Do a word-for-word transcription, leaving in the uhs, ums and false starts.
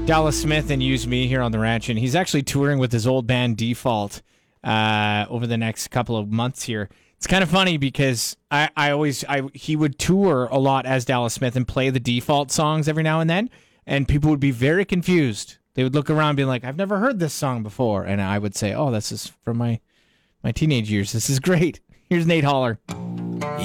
Dallas Smith and Use Me here on the ranch, and he's actually touring with his old band Default uh, over the next couple of months here. It's kind of funny because I, I always I he would tour a lot as Dallas Smith and play the Default songs every now and then, and people would be very confused. They would look around being like, I've never heard this song before, and I would say, oh, this is from my, my teenage years. This is great. Here's Nate Holler.